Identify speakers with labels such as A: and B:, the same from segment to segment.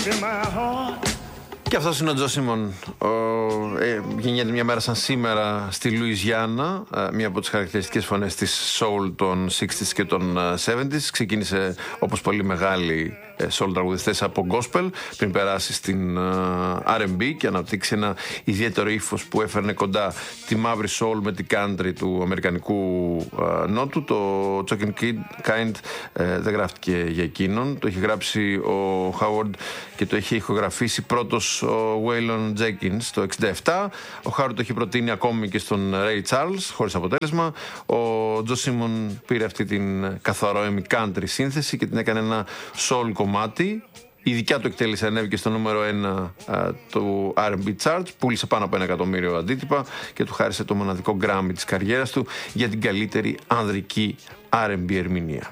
A: Και αυτός είναι ο Τζο Σίμον. Γεννιέται μια μέρα σαν σήμερα στη Λουιζιάννα, μία από τις χαρακτηριστικές φωνές της soul των 60s και των 70s. Ξεκίνησε όπως πολύ μεγάλοι soul τραγουδιστές από gospel, πριν περάσει στην R&B και αναπτύξει ένα ιδιαίτερο ύφος που έφερνε κοντά τη μαύρη soul με την country του αμερικανικού νότου. Το Chokin' Kind δεν γράφτηκε για εκείνον, το είχε γράψει ο Howard και το είχε ηχογραφήσει πρώτος ο Waylon Jenkins το 1967. Ο Howard το είχε προτείνει ακόμη και στον Ray Charles, χωρίς αποτέλεσμα. Ο Τζο Σίμον πήρε αυτή την καθαρό country σύνθεση και την έκανε ένα soul κομμάτι. Η δικιά του εκτέλεση ανέβηκε στο νούμερο 1 του R&B Charts, πούλησε πάνω από 1 εκατομμύριο αντίτυπα και του χάρισε το μοναδικό Grammy της καριέρας του για την καλύτερη ανδρική R&B ερμηνεία.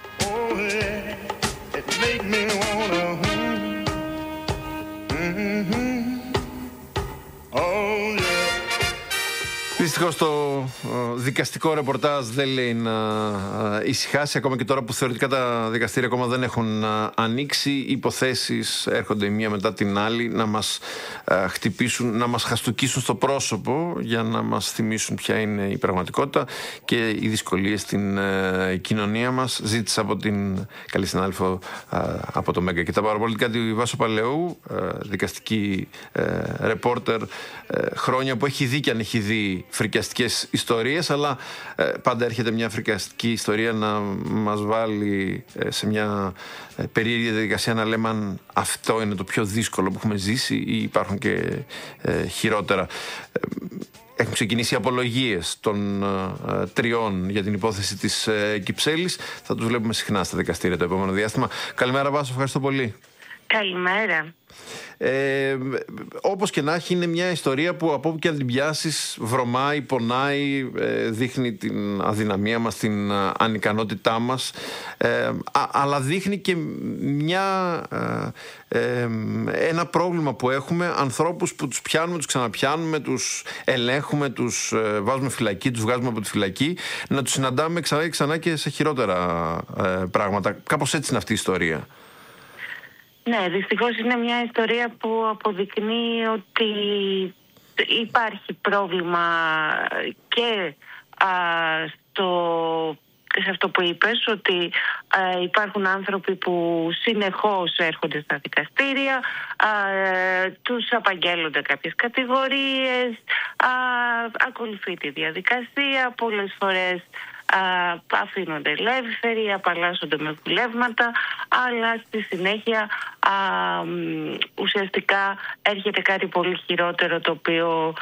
A: Δυστυχώς το δικαστικό ρεπορτάζ δεν λέει να ησυχάσει, ακόμα και τώρα που θεωρητικά τα δικαστήρια ακόμα δεν έχουν ανοίξει. Οι υποθέσεις έρχονται η μία μετά την άλλη να μας χτυπήσουν, να μας χαστουκίσουν στο πρόσωπο για να μας θυμίσουν ποια είναι η πραγματικότητα και οι δυσκολίες στην κοινωνία μας. Ζήτησα από την καλή συνάδελφο από το Μέγκα και τα παραπολιτικά τη Βάσο Παλαιού, δικαστική ρεπόρτερ, χρόνια που έχει δει και αν έχει δει φρικιαστικές ιστορίες, αλλά πάντα έρχεται μια φρικιαστική ιστορία να μας βάλει σε μια περίεργη διαδικασία να λέμε αν αυτό είναι το πιο δύσκολο που έχουμε ζήσει ή υπάρχουν και χειρότερα. Έχουν ξεκινήσει οι απολογίες των τριών για την υπόθεση της Κυψέλης. Θα τους βλέπουμε συχνά στα δικαστήρια το επόμενο διάστημα. Καλημέρα Βάσο, ευχαριστώ πολύ.
B: Καλημέρα.
A: Όπως και να έχει, είναι μια ιστορία που από όπου και αν την πιάσεις βρωμάει, πονάει, δείχνει την αδυναμία μας, την ανικανότητά μας, αλλά δείχνει και ένα πρόβλημα που έχουμε, ανθρώπους που τους πιάνουμε, τους ξαναπιάνουμε, τους ελέγχουμε, τους βάζουμε φυλακή, τους βγάζουμε από τη φυλακή, να τους συναντάμε ξανά και ξανά και σε χειρότερα πράγματα. Κάπως έτσι είναι αυτή η ιστορία.
B: Ναι, δυστυχώς είναι μια ιστορία που αποδεικνύει ότι υπάρχει πρόβλημα και σε αυτό που είπες, ότι υπάρχουν άνθρωποι που συνεχώς έρχονται στα δικαστήρια, τους απαγγέλλονται κάποιες κατηγορίες, ακολουθεί τη διαδικασία, πολλές φορές αφήνονται ελεύθεροι, απαλλάσσονται με βουλεύματα, αλλά στη συνέχεια ουσιαστικά έρχεται κάτι πολύ χειρότερο, το οποίο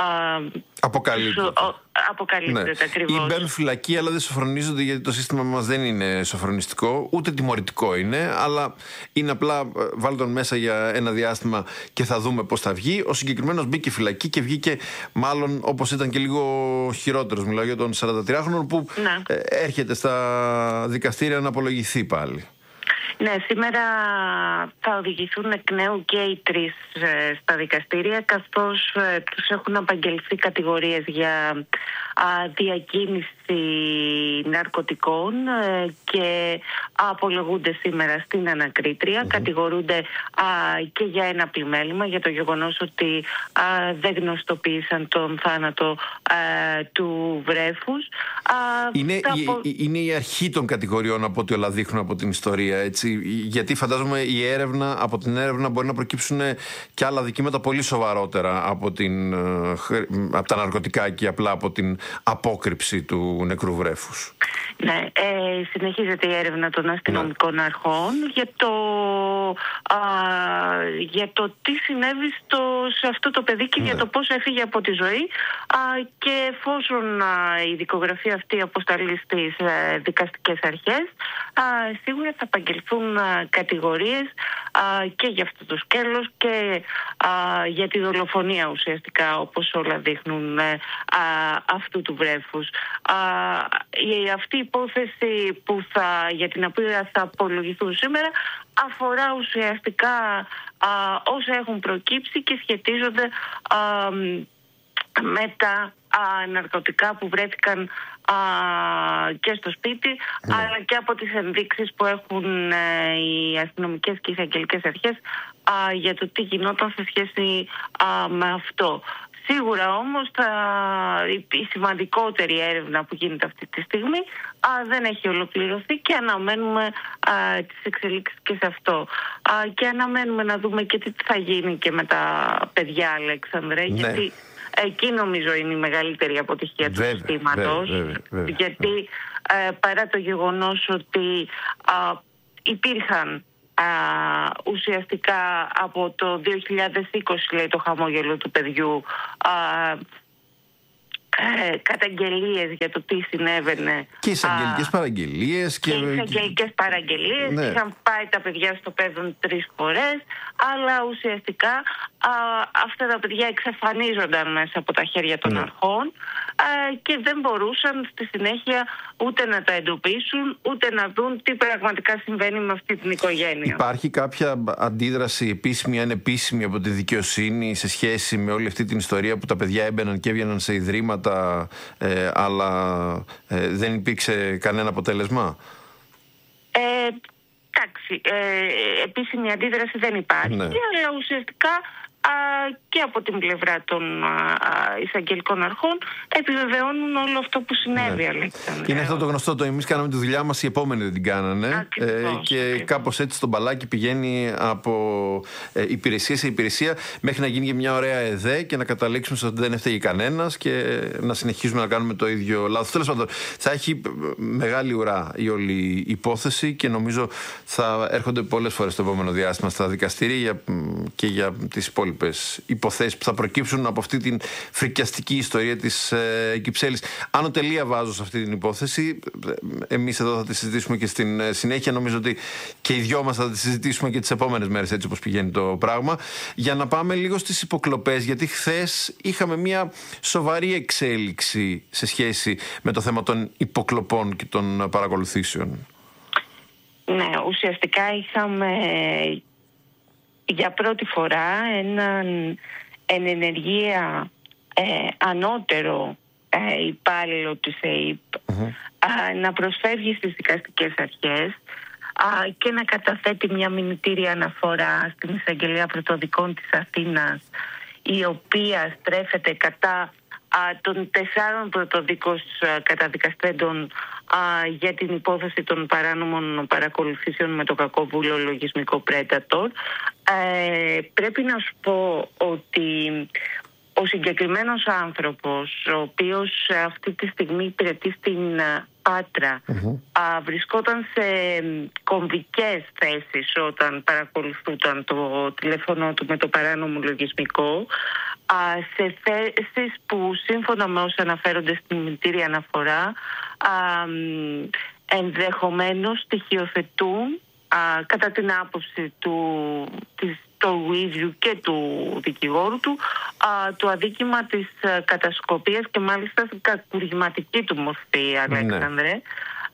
B: αποκαλύπτεται ακριβώς.
A: Ή μπαίνουν φυλακή, αλλά δεν σοφρονίζονται, γιατί το σύστημα μας δεν είναι σοφρονιστικό, ούτε τιμωρητικό είναι, αλλά είναι απλά βάλτε τον μέσα για ένα διάστημα και θα δούμε πώς θα βγει. Ο συγκεκριμένος μπήκε φυλακή και βγήκε μάλλον όπως ήταν και λίγο χειρότερος. Μιλάω για τον 43χρονο που έρχεται στα δικαστήρια να απολογηθεί πάλι.
B: Ναι, σήμερα θα οδηγηθούν εκ νέου και οι τρεις στα δικαστήρια, καθώς τους έχουν απαγγελθεί κατηγορίες για διακίνηση ναρκωτικών και απολογούνται σήμερα στην ανακρίτρια. Κατηγορούνται και για ένα πλημέλημα, για το γεγονός ότι δεν γνωστοποίησαν τον θάνατο του βρέφους.
A: Είναι η αρχή των κατηγοριών από ό,τι όλα δείχνουν από την ιστορία, έτσι. Γιατί φαντάζομαι από την έρευνα μπορεί να προκύψουν και άλλα δικήματα πολύ σοβαρότερα από τα ναρκωτικά και απλά από την απόκρυψη του νεκρού βρέφους.
B: Ναι, συνεχίζεται η έρευνα των αστυνομικών αρχών για το τι συνέβη σε αυτό το παιδί και για το πώς έφυγε από τη ζωή, και εφόσον η δικογραφία αυτή αποσταλεί στις δικαστικές αρχές, σίγουρα θα απαγγελθούν κατηγορίες και για αυτό το σκέλος και για τη δολοφονία ουσιαστικά, όπως όλα δείχνουν, αυτού του βρέφους. Αυτή η υπόθεση για την οποία θα απολογηθούν σήμερα αφορά ουσιαστικά όσα έχουν προκύψει και σχετίζονται με τα ναρκωτικά που βρέθηκαν και στο σπίτι, αλλά και από τις ενδείξεις που έχουν οι αστυνομικές και οι εισαγγελικές αρχές για το τι γινόταν σε σχέση με αυτό. Σίγουρα όμως η σημαντικότερη έρευνα που γίνεται αυτή τη στιγμή δεν έχει ολοκληρωθεί και αναμένουμε τις εξελίξεις και σε αυτό. Και αναμένουμε να δούμε και τι θα γίνει και με τα παιδιά, Αλέξανδρε, γιατί εκεί νομίζω είναι η μεγαλύτερη αποτυχία του συστήματος. Γιατί παρά το γεγονός ότι υπήρχαν ουσιαστικά από το 2020, λέει, το χαμόγελο του παιδιού, καταγγελίες για το τι συνέβαινε.
A: Και εισαγγελικές παραγγελίες.
B: Και εισαγγελικές παραγγελίες. Ναι. Είχαν πάει τα παιδιά στο παιδόν 3 φορές, αλλά ουσιαστικά αυτά τα παιδιά εξαφανίζονταν μέσα από τα χέρια των αρχών και δεν μπορούσαν στη συνέχεια ούτε να τα εντοπίσουν, ούτε να δουν τι πραγματικά συμβαίνει με αυτή την οικογένεια.
A: Υπάρχει κάποια αντίδραση επίσημη ή ανεπίσημη από τη δικαιοσύνη σε σχέση με όλη αυτή την ιστορία που τα παιδιά έμπαιναν και έβγαιναν σε ιδρύματα, αλλά δεν υπήρξε κανένα αποτέλεσμα?
B: Εντάξει, επίσημη αντίδραση δεν υπάρχει, αλλά ουσιαστικά και από την πλευρά των εισαγγελικών αρχών επιβεβαιώνουν όλο αυτό που συνέβη, Αλέξανδρε.
A: Είναι αυτό το γνωστό, το εμείς κάναμε τη δουλειά μας, οι επόμενοι δεν την κάνανε. Και κάπως έτσι το μπαλάκι πηγαίνει από υπηρεσία σε υπηρεσία μέχρι να γίνει και μια ωραία ΕΔΕ και να καταλήξουμε στο ότι δεν έφταιγε κανένας και να συνεχίζουμε να κάνουμε το ίδιο λάθος. Τέλος πάντων, θα έχει μεγάλη ουρά η όλη υπόθεση και νομίζω θα έρχονται πολλές φορές το επόμενο διάστημα στα δικαστήρια και για τις υπόλοιπες υποθέσεις που θα προκύψουν από αυτή την φρικιαστική ιστορία της Κυψέλης. Άνω τελεία βάζω σε αυτή την υπόθεση. Εμείς εδώ θα τη συζητήσουμε και στην συνέχεια. Νομίζω ότι και οι δυο μας θα τη συζητήσουμε και τις επόμενες μέρες, έτσι όπως πηγαίνει το πράγμα. Για να πάμε λίγο στις υποκλοπές, γιατί χθες είχαμε μια σοβαρή εξέλιξη σε σχέση με το θέμα των υποκλοπών και των παρακολουθήσεων.
B: Ναι, ουσιαστικά είχαμε για πρώτη φορά έναν εν ενεργεία ανώτερο υπάλληλο της ΕΥΠ να προσφεύγει στις δικαστικές αρχές και να καταθέτει μια μηνυτήρια αναφορά στην Εισαγγελία Πρωτοδικών της Αθήνας, η οποία στρέφεται κατά των 4 πρωτοδίκως καταδικαστέντων για την υπόθεση των παράνομων παρακολουθήσεων με το κακόβουλο λογισμικό Predator. Πρέπει να σου πω ότι ο συγκεκριμένος άνθρωπος, ο οποίος αυτή τη στιγμή υπηρετεί στην Πάτρα, βρισκόταν σε κομβικές θέσεις όταν παρακολουθούταν το τηλέφωνο του με το παράνομο λογισμικό, σε θέσεις που σύμφωνα με όσα αναφέρονται στην μηνυτήρια αναφορά ενδεχομένως στοιχειοθετούν κατά την άποψη του ίδιου και του δικηγόρου του το αδίκημα της κατασκοπίας και μάλιστα στην κακουργηματική του μορφή, Αλέξανδρε.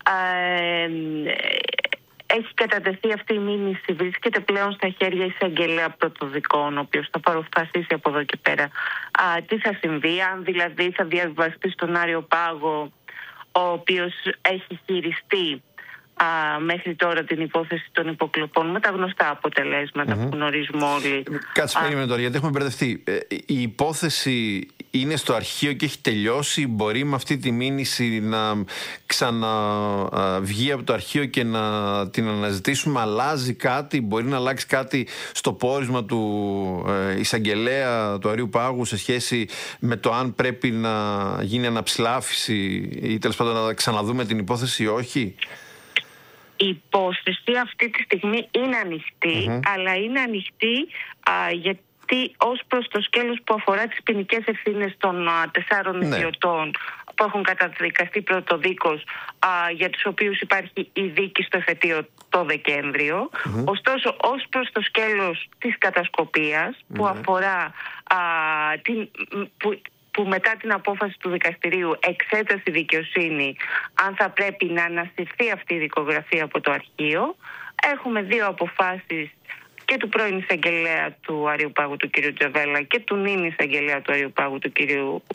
B: Έχει κατατεθεί αυτή η μήνυση, βρίσκεται πλέον στα χέρια εισαγγελέα Πρωτοδικών, ο οποίος θα παροφασίσει από εδώ και πέρα τι θα συμβεί, αν δηλαδή θα διαβιβαστεί στον Άριο Πάγο, ο οποίος έχει χειριστεί μέχρι τώρα την υπόθεση των υποκλοπών με τα γνωστά αποτελέσματα που γνωρίζουμε όλοι.
A: Κάτσε περίμενε τώρα, γιατί έχουμε μπερδευτεί. Η υπόθεση είναι στο αρχείο και έχει τελειώσει. Μπορεί με αυτή τη μήνυση να ξαναβγεί από το αρχείο και να την αναζητήσουμε? Αλλάζει κάτι? Μπορεί να αλλάξει κάτι στο πόρισμα του εισαγγελέα του Αρείου Πάγου σε σχέση με το αν πρέπει να γίνει αναψηλάφιση ή τέλος πάντων να ξαναδούμε την υπόθεση ή όχι?
B: Η υπόθεση αυτή τη στιγμή είναι ανοιχτή, αλλά είναι ανοιχτή γιατί ως προς το σκέλος που αφορά τις ποινικές ευθύνες των 4 ιδιωτών που έχουν καταδικαστεί πρωτοδίκως, για τους οποίους υπάρχει η δίκη στο εφετείο το Δεκέμβριο. Ωστόσο, ως προς το σκέλος της κατασκοπίας που αφορά που μετά την απόφαση του δικαστηρίου εξέτασε η δικαιοσύνη αν θα πρέπει να ανασυρθεί αυτή η δικογραφία από το αρχείο, έχουμε 2 αποφάσεις και του πρώην εισαγγελέα του Αρείου Πάγου του κ. Τζαβέλα και του νυν εισαγγελέα του Αρείου Πάγου του κ.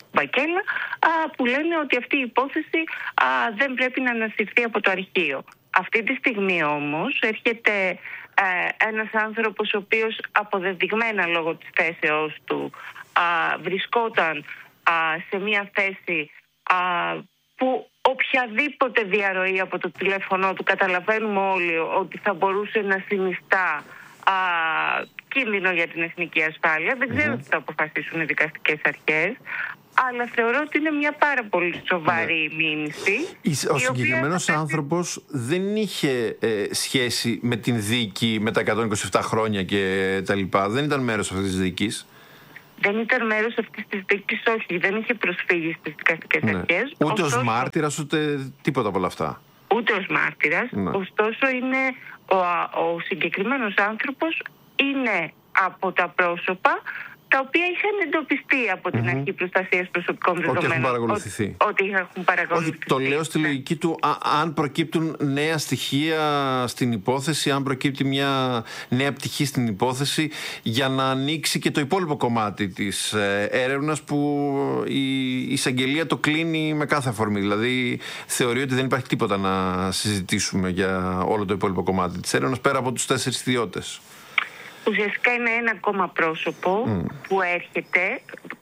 B: Μπακέλα, που λένε ότι αυτή η υπόθεση δεν πρέπει να ανασυρθεί από το αρχείο. Αυτή τη στιγμή όμως έρχεται ένας άνθρωπος ο οποίος αποδεδειγμένα λόγω της θέσεώς του βρισκόταν σε μια θέση που οποιαδήποτε διαρροή από το τηλέφωνο του καταλαβαίνουμε όλοι ότι θα μπορούσε να συνιστά κίνδυνο για την εθνική ασφάλεια. Δεν ξέρω τι θα αποφασίσουν οι δικαστικές αρχές, αλλά θεωρώ ότι είναι μια πάρα πολύ σοβαρή μήνυση.
A: Ο συγκεκριμένος άνθρωπος δεν είχε σχέση με την δίκη με τα 127 χρόνια και τα λοιπά. Δεν ήταν μέρος αυτής της δίκης.
B: Δεν ήταν μέρος αυτής της δίκης, όχι. Δεν είχε προσφύγει στις δικαστικές αρχές.
A: Ούτε ως μάρτυρας, ούτε τίποτα από όλα αυτά.
B: Ούτε ως μάρτυρας. Ωστόσο, είναι ο συγκεκριμένος άνθρωπος είναι από τα πρόσωπα τα οποία είχαν εντοπιστεί από την Αρχή Προστασίας Προσωπικών Δεδομένων.
A: Ότι έχουν παρακολουθηθεί.
B: Ότι έχουν παρακολουθηθεί.
A: Όχι, το λέω στη λογική του, αν προκύπτουν νέα στοιχεία στην υπόθεση, αν προκύπτει μια νέα πτυχή στην υπόθεση, για να ανοίξει και το υπόλοιπο κομμάτι της έρευνας που η εισαγγελία το κλείνει με κάθε αφορμή. Δηλαδή, θεωρεί ότι δεν υπάρχει τίποτα να συζητήσουμε για όλο το υπόλοιπο κομμάτι της έρευνας, πέρα από τους 4 ιδιώτες.
B: Ουσιαστικά είναι ένα ακόμα πρόσωπο που έρχεται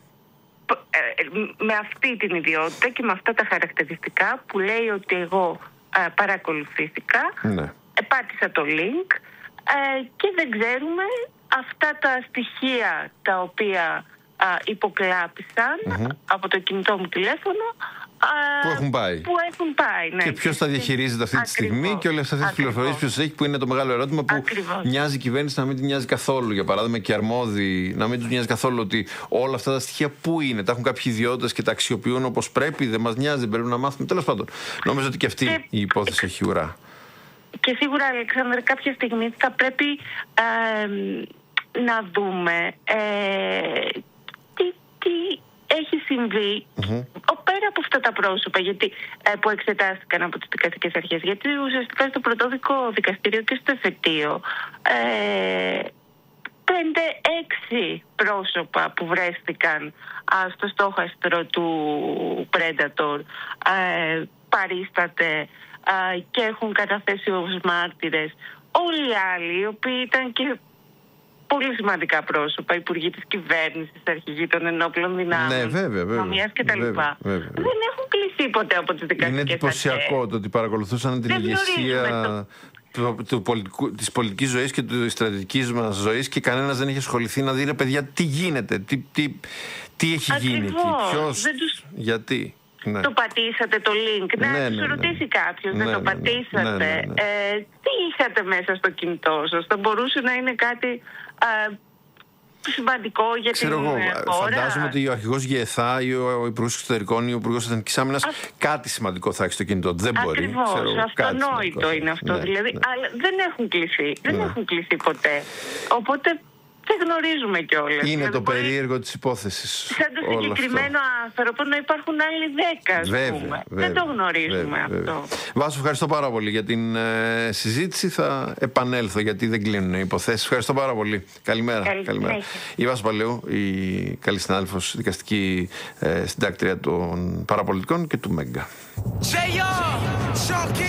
B: με αυτή την ιδιότητα και με αυτά τα χαρακτηριστικά, που λέει ότι εγώ παρακολουθήθηκα, πάτησα το link και δεν ξέρουμε αυτά τα στοιχεία τα οποία υποκλάπησαν από το κινητό μου τηλέφωνο.
A: Που έχουν πάει.
B: Ναι.
A: Και ποιος τα διαχειρίζεται αυτή τη στιγμή και όλες αυτές τις πληροφορίες ποιος έχει, που είναι το μεγάλο ερώτημα που μοιάζει η κυβέρνηση να μην την νοιάζει καθόλου. Για παράδειγμα, και αρμόδιοι να μην τους νοιάζει καθόλου ότι όλα αυτά τα στοιχεία πού είναι. Τα έχουν κάποιοι ιδιώτες και τα αξιοποιούν όπως πρέπει. Δεν μας νοιάζει, δεν πρέπει να μάθουμε. Τέλος πάντων, νομίζω ότι και αυτή η υπόθεση έχει ουρά.
B: Και σίγουρα, Αλεξάνδρε, κάποια στιγμή θα πρέπει να δούμε τι έχει συμβεί πέρα από αυτά τα πρόσωπα που εξετάστηκαν από τις δικαστικές αρχές. Γιατί ουσιαστικά στο πρωτόδικο δικαστήριο και στο εφετείο 5-6 πρόσωπα που βρέθηκαν στο στόχαστρο του Predator παρίσταται και έχουν καταθέσει ως μάρτυρες. Όλοι οι άλλοι, οι οποίοι ήταν και πολύ σημαντικά πρόσωπα, υπουργοί της κυβέρνησης, αρχηγοί των ενόπλων δυνάμεων, νομίας κτλ. Δεν έχουν κλείσει ποτέ από τις δικαστικές αρχές.
A: Είναι εντυπωσιακό το ότι παρακολουθούσαν την ηγεσία της πολιτικής ζωής και της στρατιωτικής μας ζωής και κανένας δεν είχε ασχοληθεί να δει, ρε παιδιά, τι γίνεται, τι έχει γίνει εκεί, ποιος, γιατί.
B: Το πατήσατε το link, να τους ρωτήσει κάποιος, δεν το πατήσατε. Τι είχατε μέσα στο κινητό σας, θα μπορούσε να είναι κάτι σημαντικό για την χώρα.
A: Φαντάζομαι ότι ο αρχηγός ΓΕΘΑ ή ο Υπουργός Εξωτερικών ή ο Υπουργός Εθνικής Άμυνας κάτι σημαντικό θα έχει στο κινητό. Δεν μπορεί.
B: Ακριβώς, αυτονόητο είναι αυτό. Δηλαδή, αλλά δεν έχουν κλείσει. Δεν έχουν κλείσει ποτέ. Οπότε δεν γνωρίζουμε κιόλας.
A: Είναι το περίεργο της υπόθεσης.
B: Σαν το συγκεκριμένο άνθρωπο να υπάρχουν άλλοι 10, ας πούμε. Δεν το γνωρίζουμε αυτό.
A: Βάσο, ευχαριστώ πάρα πολύ για την συζήτηση. Θα επανέλθω γιατί δεν κλείνουν οι υποθέσεις. Ευχαριστώ πάρα πολύ. Καλημέρα. Καλημέρα. Η Βάσο Παλαιού, η καλή συνάδελφος, δικαστική συντάκτρια των παραπολιτικών και του Μέγκα.